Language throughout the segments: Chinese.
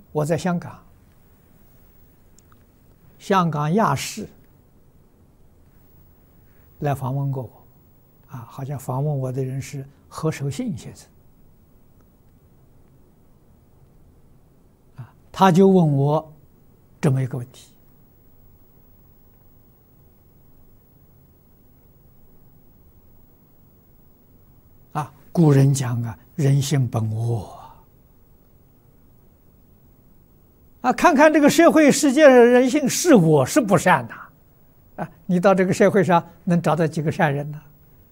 我在香港，香港亚视来访问过我，好像访问我的人是何守信先生，他就问我这么一个问题。古人讲人性本恶看看这个社会世界的人性是恶是不善的你到这个社会上能找到几个善人呢？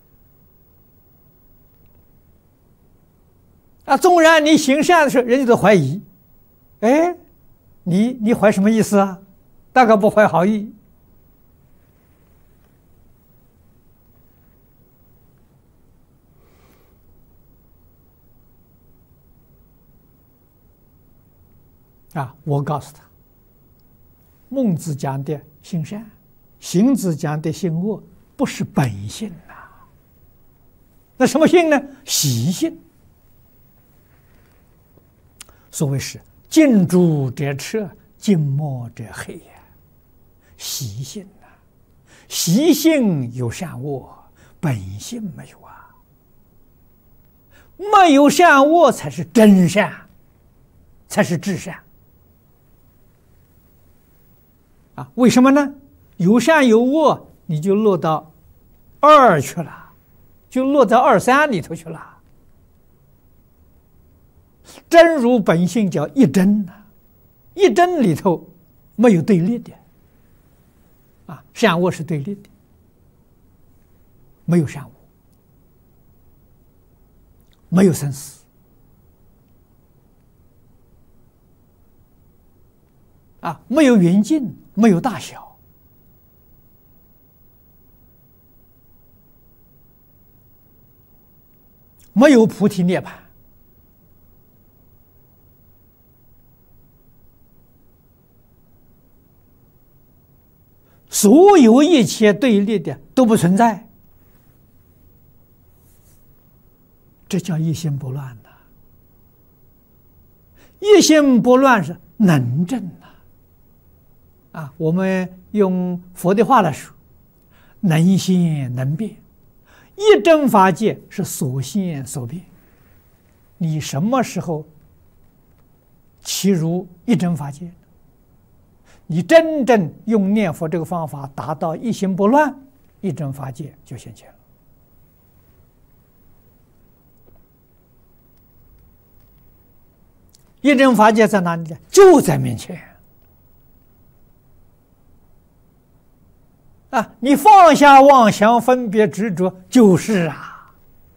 纵然你行善的时候，人家都怀疑，哎，你怀什么意思啊？大概不怀好意。我告诉他，孟子讲的行善，荀子讲的行恶，不是本性那什么性呢？习性。所谓是近朱者赤，近墨者黑呀，习性习性有善恶，本性没有没有善恶才是真善，才是至善。为什么呢？有善有恶，你就落到二去了，就落到二三里头去了。真如本性叫一真一真里头没有对立的善恶是对立的，没有善恶，没有生死没有远近，没有大小，没有菩提涅槃。所有一切对立的都不存在，这叫一心不乱一心不乱是能证我们用佛的话来说，能现能变，一真法界是所现所变。你什么时候契入一真法界？你真正用念佛这个方法达到一心不乱，一真法界就现前了。一真法界在哪里呢？就在面前你放下妄想分别执着，就是